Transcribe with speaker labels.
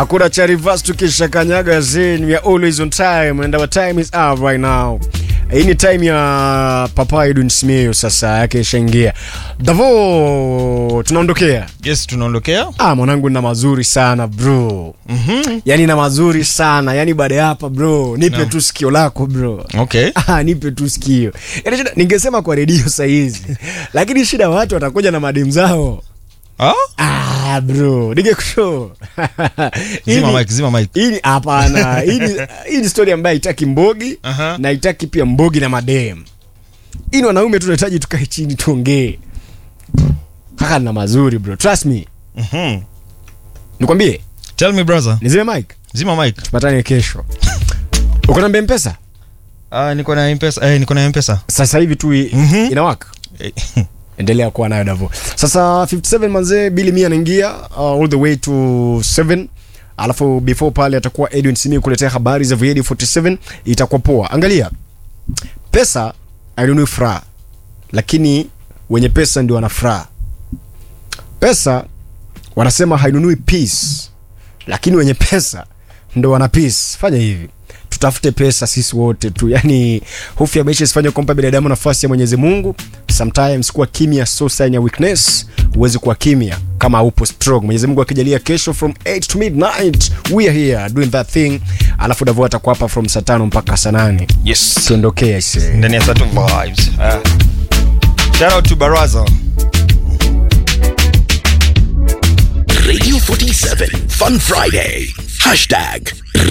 Speaker 1: Hakuna cha reverse tukisha kanyaga zin. We are always on time and our time is up right now. Hii ni time ya Papa Edwin Smith sasa yake shengia. Davo tunaondokea.
Speaker 2: Yes, tunaondokea.
Speaker 1: Mwanangu na mazuri sana bro. Yaani na mazuri sana. Yaani baada ya hapa bro, nipe tu sikio lako bro.
Speaker 2: Okay.
Speaker 1: Nipe tu sikio. Yaani shida ningesema kwa redio saa hizi. Lakini shida watu watakuja na madem zao. Bro, ningekushow.
Speaker 2: Zima mic.
Speaker 1: Hii hapana. Hii ni story ambayo haitaki mbogi na haitaki pia mbogi na madem. Hii wanaume tunahitaji tukae chini tuongee. Kaka na mazuri bro. Trust me. Nikwambie?
Speaker 2: Tell me brother.
Speaker 1: Nizime mic.
Speaker 2: Zima mic.
Speaker 1: Tupatane kesho. Uko na M-Pesa?
Speaker 2: Niko na M-Pesa. Niko na M-Pesa.
Speaker 1: Sasa hivi tu inawaka. Endelea kuwa nayo Davo. Sasa 57 manze bili 100 anaingia all the way to 7. Alafu before pale atakuwa Edwin Simi kuletea habari za VD 47 itakuwa poa. Angalia. Pesa hainunui furaha. Lakini wenye pesa ndio wana furaha. Pesa wanasema hainunui peace. Lakini wenye pesa ndio wana peace. Fanya hivi. Tutafute pesa sisi wote tu. Yaani hofu ya maisha isifanye kumpa binadamu nafasi ya Mwenyezi Mungu. Sometimes kuwa kimya so sign ya weakness. Uweze kuwa kimya kama upo strong. Mwenyezi Mungu akijalia kesho from 8 to midnight we are here doing that thing. Alafu Davo atakuwa hapa from saa 5 mpaka saa 8.
Speaker 2: Yes.
Speaker 1: Tuondokee ise.
Speaker 2: Ndani ya Saturn Vibes. Shout out to Baraza.
Speaker 3: Radio 47 Fun Friday.